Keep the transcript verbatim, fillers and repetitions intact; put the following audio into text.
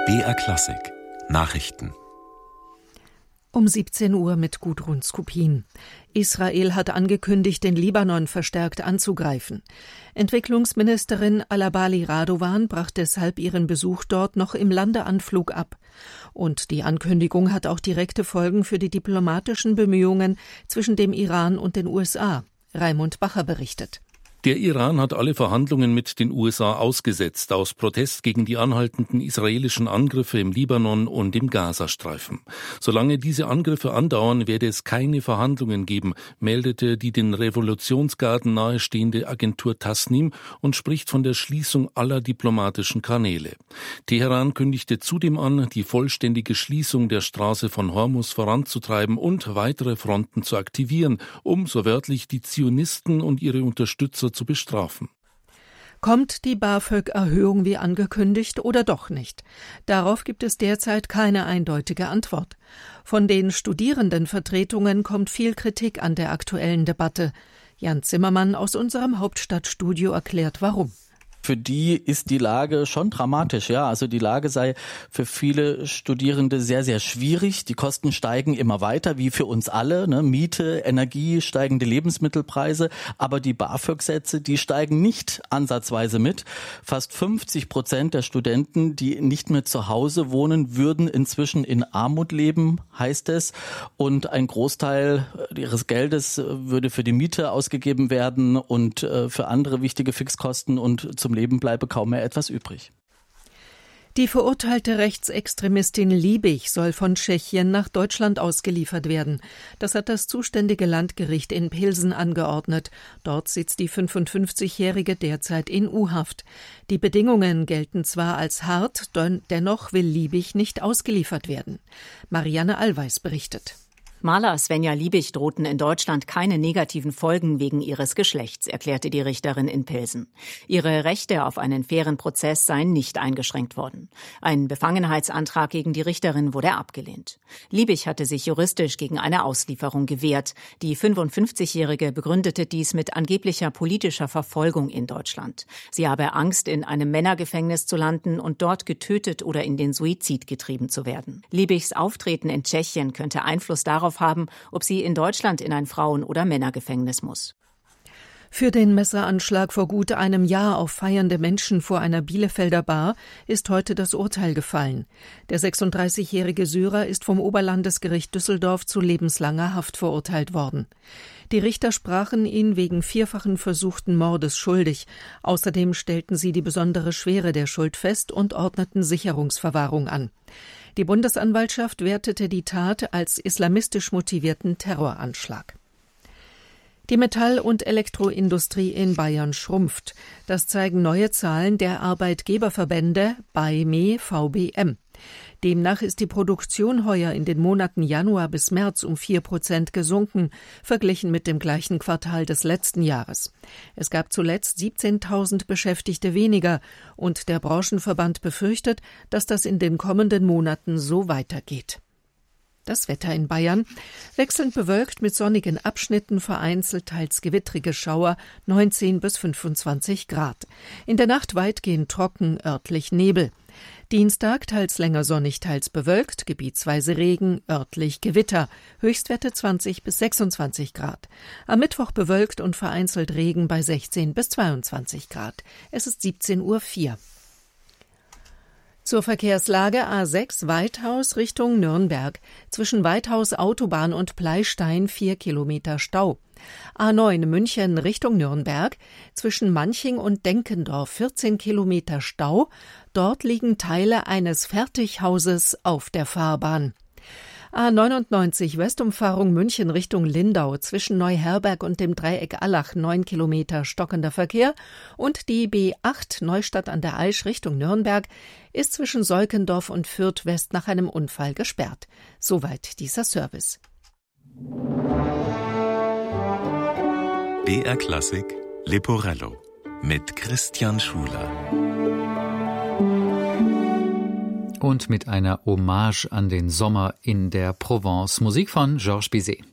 B R Klassik Nachrichten. Um siebzehn Uhr mit Gudrun Skupin. Israel hat angekündigt, den Libanon verstärkt anzugreifen. Entwicklungsministerin Alabali Radovan brach deshalb ihren Besuch dort noch im Landeanflug ab. Und die Ankündigung hat auch direkte Folgen für die diplomatischen Bemühungen zwischen dem Iran und den U S A. Raimund Bacher berichtet. Der Iran hat alle Verhandlungen mit den U S A ausgesetzt, aus Protest gegen die anhaltenden israelischen Angriffe im Libanon und im Gazastreifen. Solange diese Angriffe andauern, werde es keine Verhandlungen geben, meldete die den Revolutionsgarden nahestehende Agentur Tasnim und spricht von der Schließung aller diplomatischen Kanäle. Teheran kündigte zudem an, die vollständige Schließung der Straße von Hormuz voranzutreiben und weitere Fronten zu aktivieren, um so wörtlich die Zionisten und ihre Unterstützer zu bestrafen. Kommt die BAföG-Erhöhung wie angekündigt oder doch nicht? Darauf gibt es derzeit keine eindeutige Antwort. Von den Studierendenvertretungen kommt viel Kritik an der aktuellen Debatte. Jan Zimmermann aus unserem Hauptstadtstudio erklärt, warum. Für die ist die Lage schon dramatisch, ja. Also die Lage sei für viele Studierende sehr, sehr schwierig. Die Kosten steigen immer weiter, wie für uns alle, ne? Miete, Energie, steigende Lebensmittelpreise. Aber die BAföG-Sätze, die steigen nicht ansatzweise mit. Fast fünfzig Prozent der Studenten, die nicht mehr zu Hause wohnen, würden inzwischen in Armut leben, heißt es. Und ein Großteil ihres Geldes würde für die Miete ausgegeben werden und für andere wichtige Fixkosten, und zum Leben bleibe kaum mehr etwas übrig. Die verurteilte Rechtsextremistin Liebig soll von Tschechien nach Deutschland ausgeliefert werden. Das hat das zuständige Landgericht in Pilsen angeordnet. Dort sitzt die fünfundfünfzigjährige derzeit in U-Haft. Die Bedingungen gelten zwar als hart, dennoch will Liebig nicht ausgeliefert werden. Marianne Allweis berichtet. Maler Svenja Liebig drohten in Deutschland keine negativen Folgen wegen ihres Geschlechts, erklärte die Richterin in Pilsen. Ihre Rechte auf einen fairen Prozess seien nicht eingeschränkt worden. Ein Befangenheitsantrag gegen die Richterin wurde abgelehnt. Liebig hatte sich juristisch gegen eine Auslieferung gewehrt. Die fünfundfünfzigjährige begründete dies mit angeblicher politischer Verfolgung in Deutschland. Sie habe Angst, in einem Männergefängnis zu landen und dort getötet oder in den Suizid getrieben zu werden. Liebigs Auftreten in Tschechien könnte Einfluss darauf haben, ob sie in Deutschland in ein Frauen- oder Männergefängnis muss. Für den Messeranschlag vor gut einem Jahr auf feiernde Menschen vor einer Bielefelder Bar ist heute das Urteil gefallen. Der sechsunddreißigjährige Syrer ist vom Oberlandesgericht Düsseldorf zu lebenslanger Haft verurteilt worden. Die Richter sprachen ihn wegen vierfachen versuchten Mordes schuldig. Außerdem stellten sie die besondere Schwere der Schuld fest und ordneten Sicherungsverwahrung an. Die Bundesanwaltschaft wertete die Tat als islamistisch motivierten Terroranschlag. Die Metall- und Elektroindustrie in Bayern schrumpft. Das zeigen neue Zahlen der Arbeitgeberverbände B A I M E V B M. Demnach ist die Produktion heuer in den Monaten Januar bis März um vier Prozent gesunken, verglichen mit dem gleichen Quartal des letzten Jahres. Es gab zuletzt siebzehntausend Beschäftigte weniger und der Branchenverband befürchtet, dass das in den kommenden Monaten so weitergeht. Das Wetter in Bayern: wechselnd bewölkt mit sonnigen Abschnitten, vereinzelt teils gewittrige Schauer, neunzehn bis fünfundzwanzig Grad. In der Nacht weitgehend trocken, örtlich Nebel. Dienstag teils länger sonnig, teils bewölkt, gebietsweise Regen, örtlich Gewitter, Höchstwerte zwanzig bis sechsundzwanzig Grad. Am Mittwoch bewölkt und vereinzelt Regen bei sechzehn bis zweiundzwanzig Grad. Es ist siebzehn Uhr vier. Zur Verkehrslage: A sechs Weithaus Richtung Nürnberg. Zwischen Weithaus Autobahn und Pleystein vier Kilometer Stau. A neun München Richtung Nürnberg. Zwischen Manching und Denkendorf vierzehn Kilometer Stau. Dort liegen Teile eines Fertighauses auf der Fahrbahn. A neunundneunzig Westumfahrung München Richtung Lindau. Zwischen Neuherberg und dem Dreieck Allach neun Kilometer stockender Verkehr. Und die B acht Neustadt an der Aisch Richtung Nürnberg ist zwischen Seukendorf und Fürth West nach einem Unfall gesperrt. Soweit dieser Service. B R Klassik Leporello mit Christian Schuler. Und mit einer Hommage an den Sommer in der Provence. Musik von Georges Bizet.